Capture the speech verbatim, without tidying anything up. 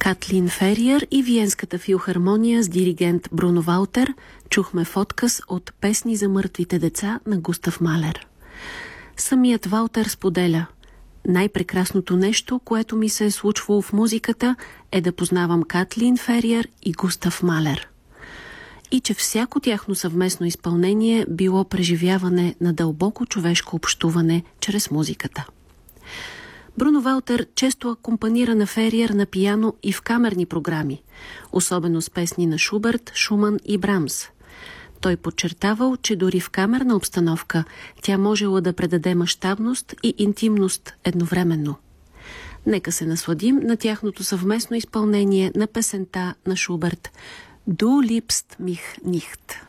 Катлин Фериер и Виенската филхармония с диригент Бруно Валтер чухме в отказ от Песни за мъртвите деца на Густав Малер. Самият Валтер споделя: най-прекрасното нещо, което ми се е случвало в музиката, е да познавам Катлин Фериер и Густав Малер. И че всяко тяхно съвместно изпълнение било преживяване на дълбоко човешко общуване чрез музиката. Бруно Валтер често акомпанира на Фериер на пиано и в камерни програми, особено с песни на Шуберт, Шуман и Брамс. Той подчертавал, че дори в камерна обстановка тя можела да предаде мащабност и интимност едновременно. Нека се насладим на тяхното съвместно изпълнение на песента на Шуберт «Du liebst mich nicht».